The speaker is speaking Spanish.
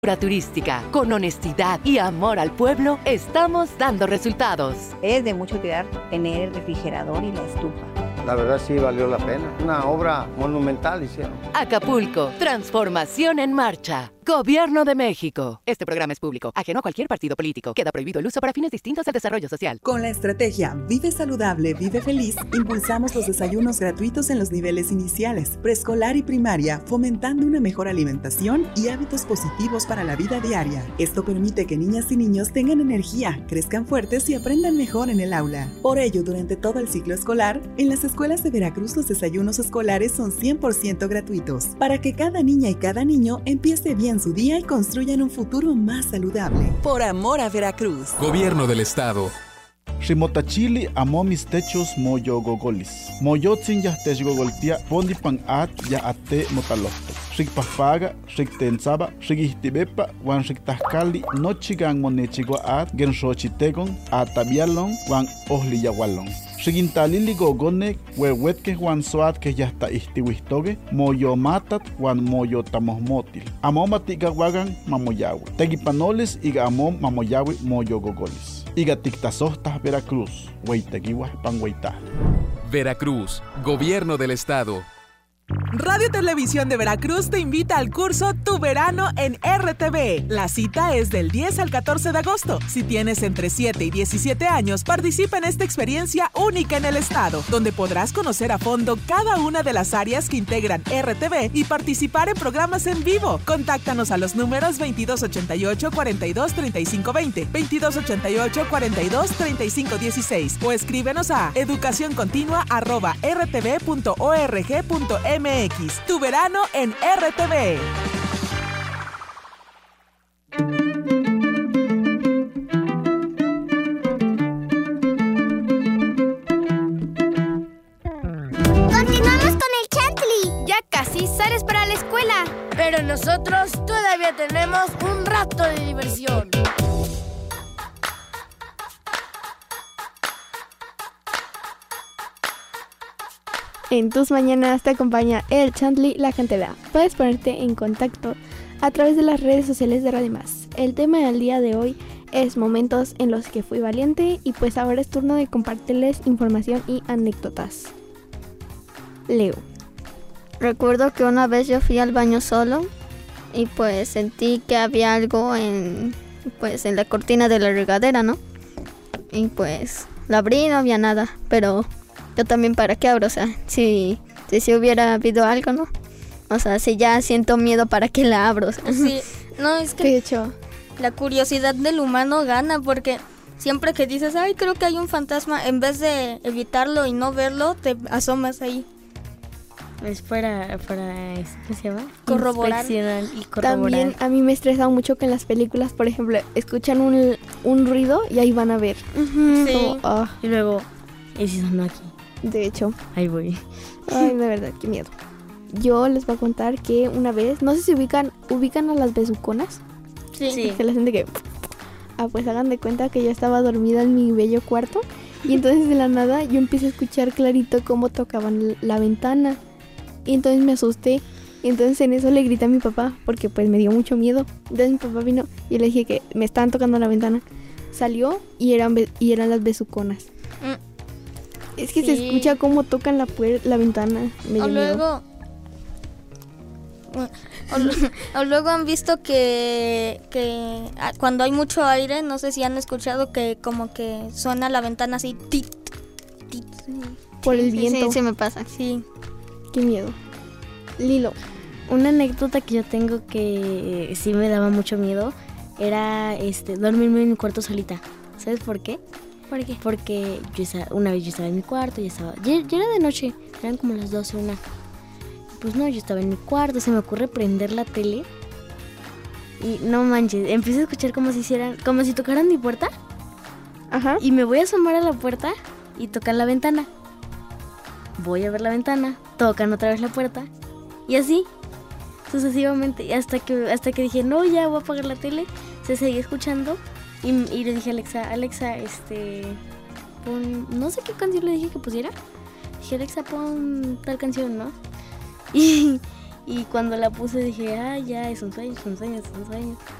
Turística, con honestidad y amor al pueblo, estamos dando resultados. Es de mucho cuidar tener el refrigerador y la estufa. La verdad sí valió la pena. Una obra monumental hicieron. Acapulco, transformación en marcha. Gobierno de México. Este programa es público, ajeno a cualquier partido político. Queda prohibido el uso para fines distintos al desarrollo social. Con la estrategia Vive Saludable, Vive Feliz, impulsamos los desayunos gratuitos en los niveles iniciales, preescolar y primaria, fomentando una mejor alimentación y hábitos positivos para la vida diaria. Esto permite que niñas y niños tengan energía, crezcan fuertes y aprendan mejor en el aula. Por ello, durante todo el ciclo escolar, en las escuelas de Veracruz los desayunos escolares son 100% gratuitos, para que cada niña y cada niño empiece bien su día y construyan un futuro más saludable. Por amor a Veracruz. Gobierno del Estado. Ximotachili amo mis techos moyo gogolis. Moyotzin yahtech gogoltia pondipan at ya ate motalocto. Xikpapaga, xiktensaba, xikihtibepa, wan xiktahkali nochigan monechigua at genxochitegon atabialon wan ohliyawalon. Xigintalili gogonek huehuetke wan soat que yasta ihtiwihtoge moyo matat wan moyo tamohmotil. Amo matigawagan mamoyawi. Tegipanoles iga amo mamoyawi moyo gogolis. Iga tiktasohtas Veracruz, hueyteguiwas panhueytas. Veracruz, Gobierno del Estado. Radio Televisión de Veracruz te invita al curso Tu Verano en RTV. La cita es del 10 al 14 de agosto. Si tienes entre 7 y 17 años, participa en esta experiencia única en el estado, donde podrás conocer a fondo cada una de las áreas que integran RTV y participar en programas en vivo. Contáctanos a los números 2288-423520, 2288-423516 o escríbenos a educacioncontinua@rtv.org.mx. Tu verano en RTV. Continuamos con el Chantley. Ya casi sales para la escuela, pero nosotros todavía tenemos un rato de diversión. En tus mañanas te acompaña el Chantley, la gente da. Puedes ponerte en contacto a través de las redes sociales de Radio Más. El tema del día de hoy es momentos en los que fui valiente y pues ahora es turno de compartirles información y anécdotas. Leo. Recuerdo que una vez yo fui al baño solo y pues sentí que había algo en la cortina de la regadera, ¿no? Y pues la abrí y no había nada, pero yo también, ¿para qué abro? O sea, si hubiera habido algo, ¿no? O sea, si ya siento miedo, ¿para qué la abro? O sea, sí, no, es que de hecho, la curiosidad del humano gana, porque siempre que dices, ay, creo que hay un fantasma, en vez de evitarlo y no verlo, te asomas ahí. Es para ¿qué se llama? Corroborar. Y corroborar. También a mí me estresa mucho que en las películas, por ejemplo, escuchan un ruido y ahí van a ver. Sí. Como, y luego, ¿y si sonó aquí? De hecho. Ahí voy. Ay, de verdad, qué miedo. Yo les voy a contar que una vez, no sé si ubican a las besuconas. Sí. Que la gente que... pues hagan de cuenta que yo estaba dormida en mi bello cuarto y entonces de la nada yo empecé a escuchar clarito cómo tocaban la ventana. Y entonces me asusté. Y entonces en eso le grité a mi papá porque pues me dio mucho miedo. Entonces mi papá vino y le dije que me estaban tocando la ventana. Salió y eran las besuconas. Es que se escucha cómo tocan la ventana. O luego han visto que cuando hay mucho aire, no sé si han escuchado que como que suena la ventana así tit, tit. Por el viento. Sí, me pasa. Sí. Qué miedo. Lilo. Una anécdota que yo tengo que sí me daba mucho miedo era dormirme en mi cuarto solita. ¿Sabes por qué? ¿Por qué? Porque una vez yo estaba en mi cuarto, ya era de noche, eran como las 12, 1. Pues no, yo estaba en mi cuarto, se me ocurre prender la tele y no manches, empecé a escuchar como si tocaran mi puerta. Ajá. Y me voy a asomar a la puerta y tocan la ventana. Voy a ver la ventana, tocan otra vez la puerta y así sucesivamente hasta que dije no, ya voy a apagar la tele. Se seguía escuchando y le dije a Alexa, pon, no sé qué canción le dije que pusiera. Dije, Alexa, pon tal canción, ¿no? Y Y cuando la puse dije, ya, es un sueño, es un sueño, es un sueño.